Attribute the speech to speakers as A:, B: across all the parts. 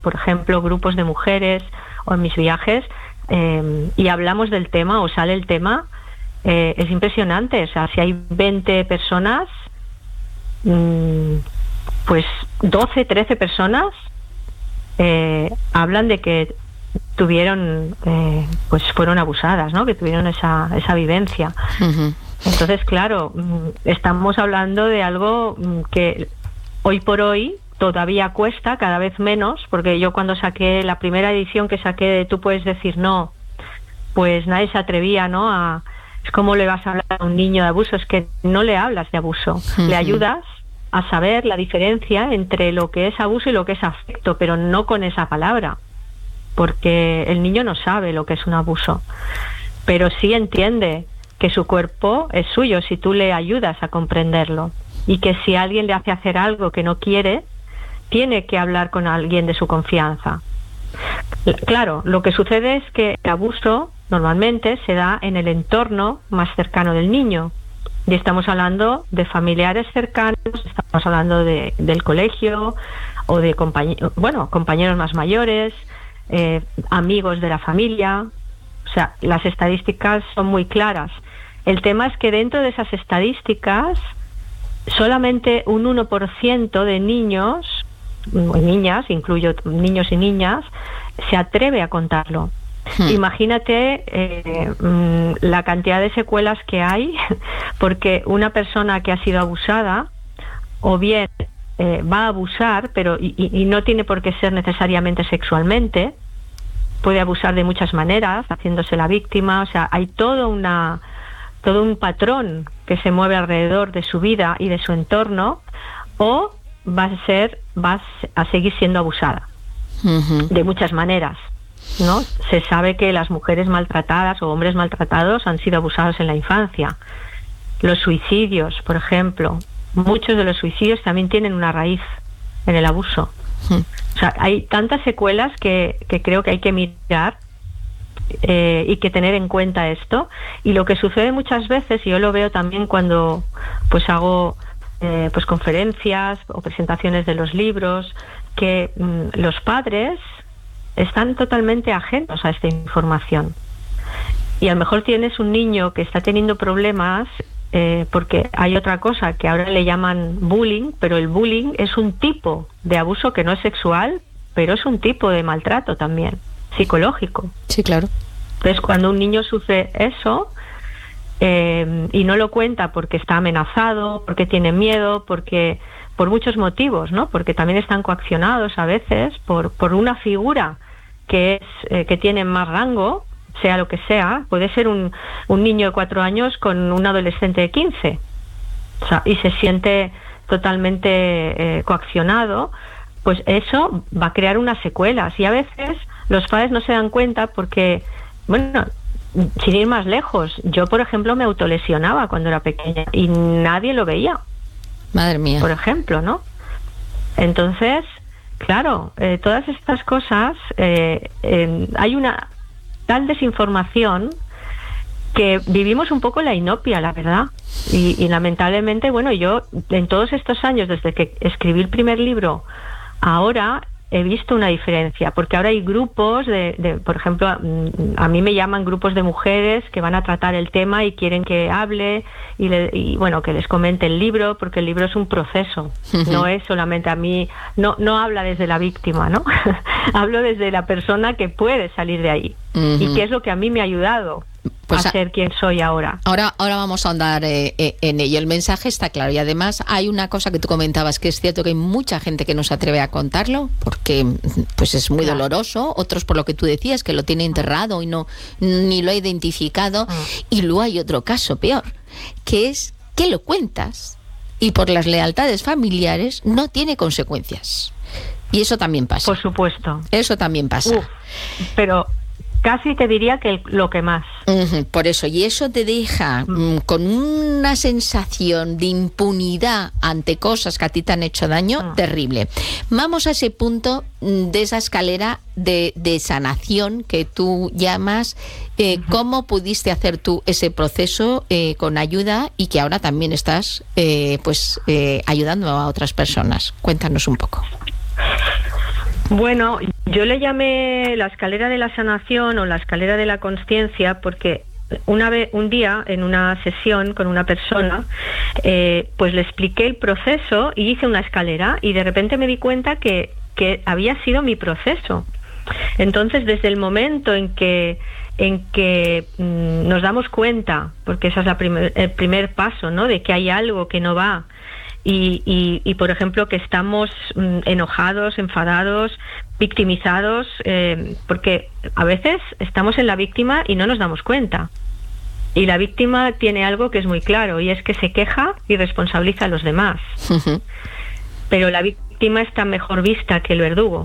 A: por ejemplo, grupos de mujeres o en mis viajes, y hablamos del tema o sale el tema, es impresionante. O sea, si hay 20 personas, pues 12, 13 personas hablan de que tuvieron, pues fueron abusadas, ¿no? Que tuvieron esa vivencia.
B: Uh-huh.
A: Entonces, claro, estamos hablando de algo que hoy por hoy todavía cuesta cada vez menos, porque yo cuando saqué la primera edición que saqué de Tú puedes decir no, pues nadie se atrevía, ¿no? Es como le vas a hablar a un niño de abuso, es que no le hablas de abuso,
B: uh-huh.
A: Le ayudas a saber la diferencia entre lo que es abuso y lo que es afecto, pero no con esa palabra, porque el niño no sabe lo que es un abuso, pero sí entiende que su cuerpo es suyo si tú le ayudas a comprenderlo, y que si alguien le hace hacer algo que no quiere, tiene que hablar con alguien de su confianza. Claro, lo que sucede es que el abuso normalmente se da en el entorno más cercano del niño, y estamos hablando de familiares cercanos, estamos hablando del colegio o de compañeros más mayores, amigos de la familia. O sea, las estadísticas son muy claras. El tema es que dentro de esas estadísticas solamente un 1% de niños y niñas, incluyo niños y niñas, se atreve a contarlo. Imagínate la cantidad de secuelas que hay, porque una persona que ha sido abusada o bien va a abusar, pero y no tiene por qué ser necesariamente sexualmente, puede abusar de muchas maneras, haciéndose la víctima. O sea, hay todo un patrón que se mueve alrededor de su vida y de su entorno, o va a seguir siendo abusada
B: uh-huh.
A: de muchas maneras, ¿no? Se sabe que las mujeres maltratadas o hombres maltratados han sido abusados en la infancia. Los suicidios, por ejemplo, muchos de los suicidios también tienen una raíz en el abuso. O sea, hay tantas secuelas que creo que hay que mirar y que tener en cuenta esto. Y lo que sucede muchas veces, y yo lo veo también cuando pues hago pues conferencias o presentaciones de los libros, que los padres están totalmente ajenos a esta información. Y a lo mejor tienes un niño que está teniendo problemas porque hay otra cosa que ahora le llaman bullying, pero el bullying es un tipo de abuso que no es sexual, pero es un tipo de maltrato también, psicológico.
B: Sí, claro.
A: Entonces, cuando un niño sufre eso y no lo cuenta porque está amenazado, porque tiene miedo, por muchos motivos, ¿no? Porque también están coaccionados a veces por una figura que tiene más rango, sea lo que sea. Puede ser un niño de 4 años con un adolescente de 15, o sea, y se siente totalmente coaccionado. Pues eso va a crear unas secuelas, y a veces los padres no se dan cuenta porque, bueno, sin ir más lejos, yo por ejemplo me autolesionaba cuando era pequeña y nadie lo veía.
B: Madre mía.
A: Por ejemplo, ¿no? Entonces, claro, todas estas cosas, hay una tal desinformación que vivimos un poco la inopia, la verdad. Y lamentablemente, bueno, yo en todos estos años, desde que escribí el primer libro, ahora he visto una diferencia, porque ahora hay grupos por ejemplo, a mí me llaman grupos de mujeres que van a tratar el tema y quieren que hable y bueno, que les comente el libro, porque el libro es un proceso, no es solamente a mí, no habla desde la víctima, ¿no? Hablo desde la persona que puede salir de ahí, y que es lo que a mí me ha ayudado
B: pues
A: a ser quien soy ahora.
B: Ahora vamos a ahondar en ello. El mensaje está claro, y además hay una cosa que tú comentabas, que es cierto que hay mucha gente que no se atreve a contarlo porque pues es muy doloroso, otros por lo que tú decías, que lo tiene enterrado y ni lo ha identificado, y luego hay otro caso peor, que es que lo cuentas y por las lealtades familiares no tiene consecuencias. Y eso también pasa.
A: Por supuesto.
B: Eso también pasa.
A: Pero casi te diría que lo que más.
B: Por eso, y eso te deja con una sensación de impunidad ante cosas que a ti te han hecho daño terrible. Vamos a ese punto de esa escalera de sanación que tú llamas. ¿Cómo pudiste hacer tú ese proceso con ayuda, y que ahora también estás ayudando a otras personas? Cuéntanos un poco.
A: Bueno, yo le llamé la escalera de la sanación o la escalera de la consciencia porque un día en una sesión con una persona, pues le expliqué el proceso y hice una escalera y de repente me di cuenta que había sido mi proceso. Entonces, desde el momento en que nos damos cuenta, porque ese es el primer paso, ¿no?, de que hay algo que no va, y por ejemplo que estamos enojados, enfadados, victimizados, porque a veces estamos en la víctima y no nos damos cuenta. Y la víctima tiene algo que es muy claro, y es que se queja y responsabiliza a los demás. Pero la víctima está mejor vista que el verdugo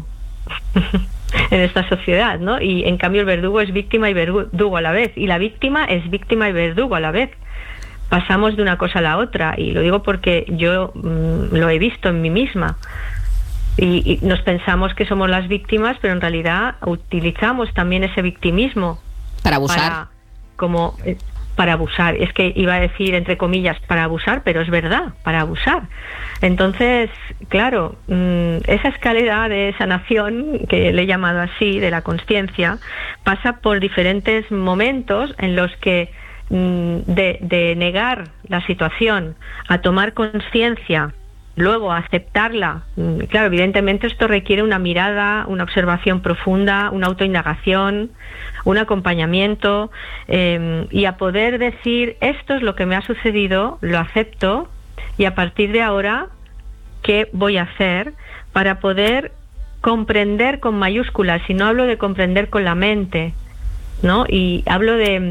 A: en esta sociedad, ¿no? Y en cambio el verdugo es víctima y verdugo a la vez, y la víctima es víctima y verdugo a la vez. Pasamos de una cosa a la otra, y lo digo porque yo lo he visto en mí misma. Y nos pensamos que somos las víctimas, pero en realidad utilizamos también ese victimismo
B: para abusar.
A: Para abusar. Es que iba a decir entre comillas para abusar, pero es verdad, para abusar. Entonces, claro, esa escalera de sanación, que le he llamado así, de la consciencia, pasa por diferentes momentos en los que de negar la situación a tomar conciencia, luego a aceptarla. Claro, evidentemente esto requiere una mirada, una observación profunda, una autoindagación, un acompañamiento, y a poder decir, esto es lo que me ha sucedido, lo acepto, y a partir de ahora, ¿qué voy a hacer para poder comprender con mayúsculas? Y no hablo de comprender con la mente, ¿no? Y hablo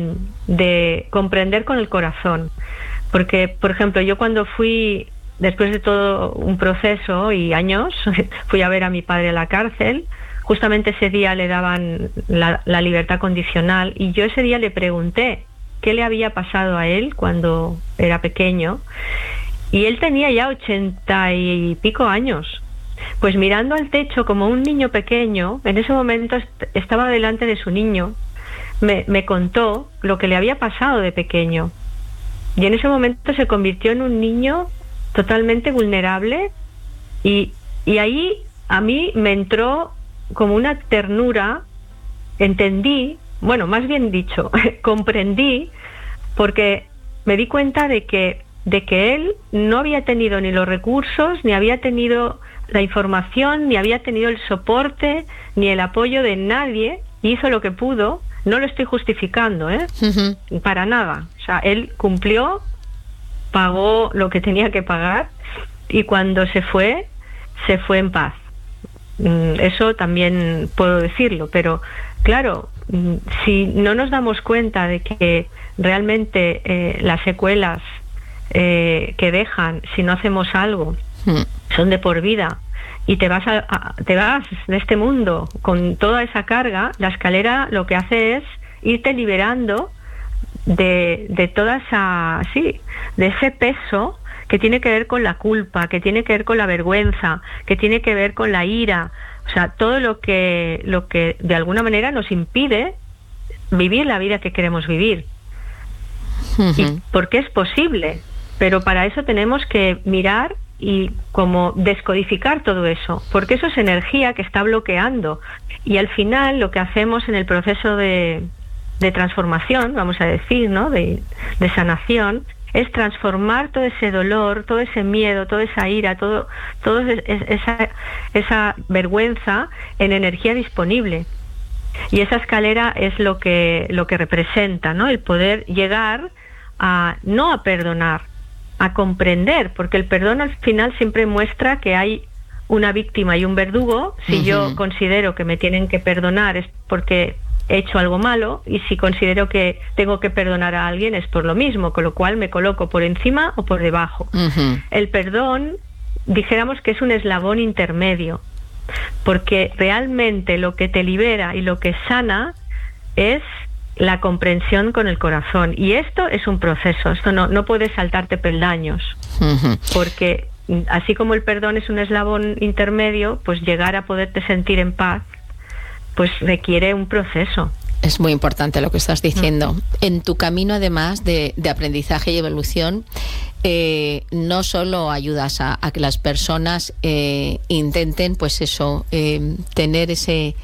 A: de comprender con el corazón. Porque, por ejemplo, yo cuando fui, después de todo un proceso y años, fui a ver a mi padre a la cárcel. Justamente ese día le daban la libertad condicional, y yo ese día le pregunté qué le había pasado a él cuando era pequeño, y él tenía ya 80 y pico años. Pues mirando al techo como un niño pequeño, en ese momento estaba delante de su niño, me contó lo que le había pasado de pequeño, y en ese momento se convirtió en un niño totalmente vulnerable, y ahí a mí me entró como una ternura. Entendí, bueno, más bien dicho, comprendí, porque me di cuenta de que él no había tenido ni los recursos, ni había tenido la información, ni había tenido el soporte, ni el apoyo de nadie, y hizo lo que pudo. No lo estoy justificando, para nada. O sea, él cumplió, pagó lo que tenía que pagar, y cuando se fue en paz. Eso también puedo decirlo, pero claro, si no nos damos cuenta de que realmente las secuelas que dejan si no hacemos algo son de por vida, y te vas de este mundo con toda esa carga, la escalera lo que hace es irte liberando de toda esa, de ese peso que tiene que ver con la culpa, que tiene que ver con la vergüenza, que tiene que ver con la ira, o sea, todo lo que de alguna manera nos impide vivir la vida que queremos vivir. Y porque es posible, pero para eso tenemos que mirar y como descodificar todo eso, porque eso es energía que está bloqueando, y al final lo que hacemos en el proceso de transformación, vamos a decir, ¿no?, de sanación, es transformar todo ese dolor, todo ese miedo, toda esa ira, toda esa vergüenza en energía disponible. Y esa escalera es lo que representa, ¿no?, el poder llegar no a perdonar, a comprender, porque el perdón al final siempre muestra que hay una víctima y un verdugo. Si yo considero que me tienen que perdonar es porque he hecho algo malo, y si considero que tengo que perdonar a alguien es por lo mismo, con lo cual me coloco por encima o por debajo. El perdón, dijéramos que es un eslabón intermedio, porque realmente lo que te libera y lo que sana es la comprensión con el corazón, y esto es un proceso, esto no puedes saltarte peldaños, porque así como el perdón es un eslabón intermedio, pues llegar a poderte sentir en paz pues requiere un proceso.
B: Es muy importante lo que estás diciendo. En tu camino, además de aprendizaje y evolución, no solo ayudas a que las personas intenten, pues eso, tener ese